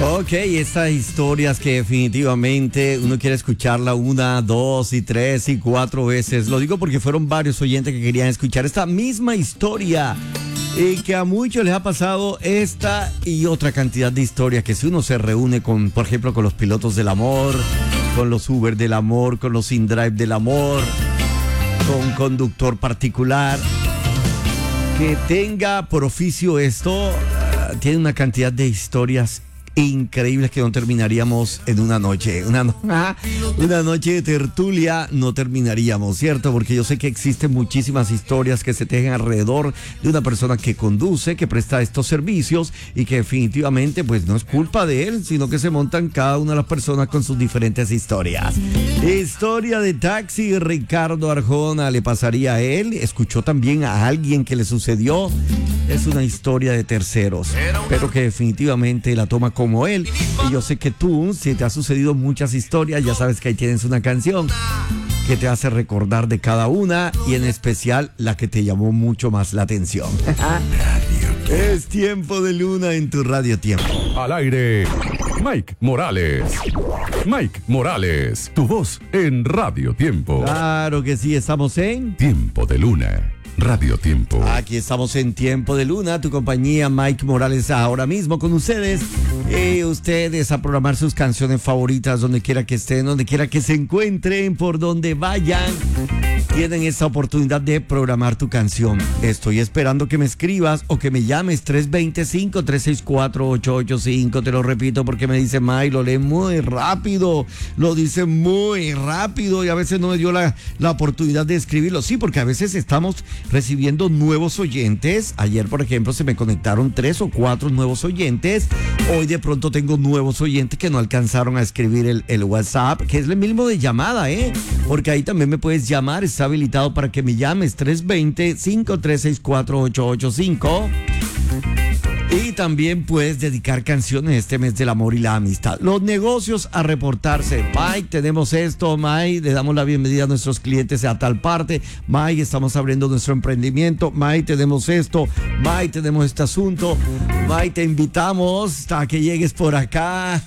Ok, estas historias que definitivamente uno quiere escucharla 1, 2 y 3 y 4 veces. Lo digo porque fueron varios oyentes que querían escuchar esta misma historia. Y que a muchos les ha pasado esta y otra cantidad de historias que si uno se reúne con, por ejemplo, con los pilotos del amor, con los Uber del amor, con los InDrive del amor, con conductor particular, que tenga por oficio esto, tiene una cantidad de historias increíbles que no terminaríamos en una noche. Una noche de tertulia no terminaríamos, ¿cierto? Porque yo sé que existen muchísimas historias que se tejen alrededor de una persona que conduce, que presta estos servicios y que definitivamente pues no es culpa de él, sino que se montan cada una de las personas con sus diferentes historias. Historia de taxi, Ricardo Arjona, ¿le pasaría a él? ¿Escuchó también a alguien que le sucedió? Es una historia de terceros, pero que definitivamente la toma como él. Y yo sé que tú, si te ha sucedido muchas historias, ya sabes que ahí tienes una canción que te hace recordar de cada una y en especial la que te llamó mucho más la atención. Es Tiempo de Luna en tu Radio Tiempo. Al aire, Mike Morales. Mike Morales, tu voz en Radio Tiempo. Claro que sí, estamos en Tiempo de Luna. Radio Tiempo. Aquí estamos en Tiempo de Luna, tu compañía, Mike Morales, ahora mismo con ustedes. Ustedes a programar sus canciones favoritas donde quiera que estén, donde quiera que se encuentren, por donde vayan. Tienen esta oportunidad de programar tu canción. Estoy esperando que me escribas o que me llames 325-364-885. Te lo repito porque me dice Mike, lo lee muy rápido. Lo dice muy rápido y a veces no me dio la oportunidad de escribirlo. Sí, porque a veces estamos recibiendo nuevos oyentes. Ayer, por ejemplo, se me conectaron 3 o 4 nuevos oyentes. Hoy de pronto tengo nuevos oyentes que no alcanzaron a escribir el WhatsApp, que es el mismo de llamada, porque ahí también me puedes llamar. Está habilitado para que me llames 320-5364-885. Y también puedes dedicar canciones este mes del amor y la amistad. Los negocios a reportarse. Mike, tenemos esto. Mike, le damos la bienvenida a nuestros clientes a tal parte. Mike, estamos abriendo nuestro emprendimiento. Mike, tenemos esto. Mike, tenemos este asunto. Mike, te invitamos a que llegues por acá.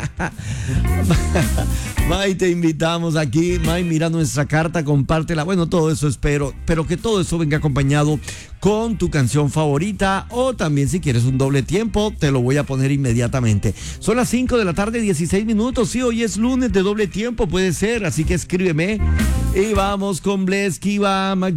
Mike, te invitamos aquí. Mike, mira nuestra carta, compártela. Bueno, todo eso espero, pero que todo eso venga acompañado con tu canción favorita, o también si quieres un doble tiempo, te lo voy a poner inmediatamente. Son las 5 de la tarde, 16 minutos. Sí, hoy es lunes de doble tiempo, puede ser, así que escríbeme. Y vamos con Bless Kiva